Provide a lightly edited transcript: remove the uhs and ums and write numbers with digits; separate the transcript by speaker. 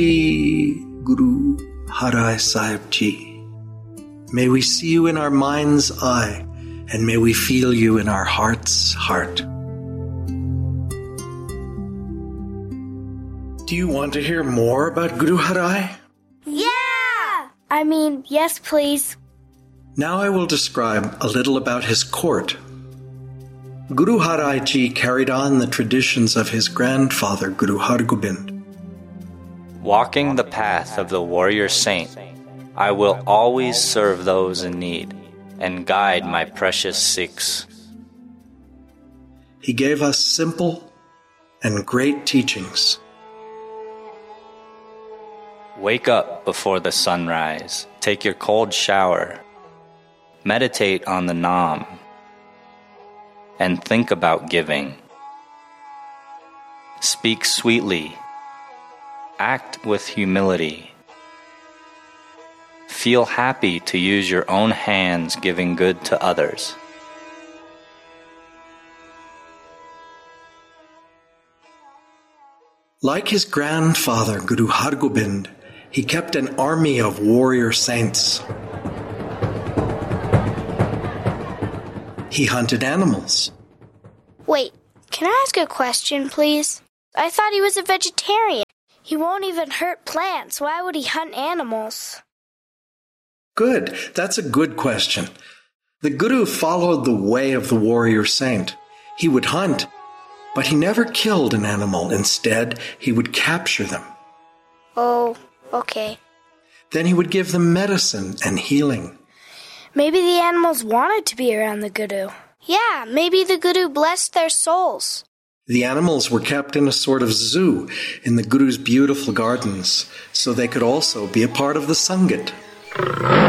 Speaker 1: Guru Har Rai Sahib Ji. May we see you in our mind's eye, and may we feel you in our heart's heart. Do you want to hear more about Guru Har Rai?
Speaker 2: Yeah! Yes, please.
Speaker 1: Now I will describe a little about his court. Guru Har Rai Ji carried on the traditions of his grandfather, Guru Har Gobind.
Speaker 3: Walking the path of the warrior saint, I will always serve those in need and guide my precious Sikhs.
Speaker 1: He gave us simple and great teachings.
Speaker 3: Wake up before the sunrise, take your cold shower, meditate on the Naam, and think about giving. Speak sweetly, act with humility. Feel happy to use your own hands giving good to others.
Speaker 1: Like his grandfather, Guru Har Gobind, he kept an army of warrior saints. He hunted animals.
Speaker 2: Wait, can I ask a question, please? I thought he was a vegetarian. He won't even hurt plants. Why would he hunt animals?
Speaker 1: Good. That's a good question. The Guru followed the way of the warrior saint. He would hunt, but he never killed an animal. Instead, he would capture them.
Speaker 2: Oh, okay.
Speaker 1: Then he would give them medicine and healing.
Speaker 2: Maybe the animals wanted to be around the Guru. Yeah, maybe the Guru blessed their souls.
Speaker 1: The animals were kept in a sort of zoo in the Guru's beautiful gardens, so they could also be a part of the Sangat.